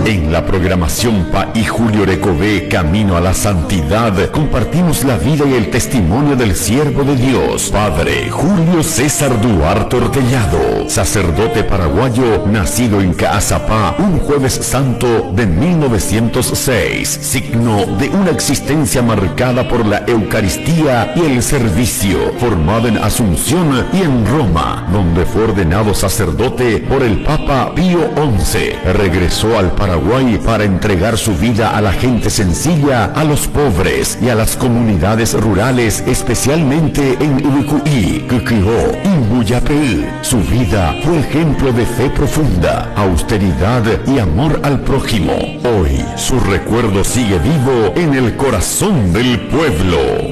En la programación Pa y Julio Recové, Camino a la Santidad, compartimos la vida y el testimonio del siervo de Dios, Padre Julio César Duarte Ortellado, sacerdote paraguayo, nacido en Caazapá un jueves santo de 1906, signo de una existencia marcada por la Eucaristía y el servicio, formado en Asunción y en Roma, donde fue ordenado sacerdote por el Papa Pío XI. Regresó al Paraguay para entregar su vida a la gente sencilla, a los pobres y a las comunidades rurales, especialmente en Urucuí, Cuquihó y Muyapel. Su vida fue ejemplo de fe profunda, austeridad y amor al prójimo. Hoy su recuerdo sigue vivo en el corazón del pueblo.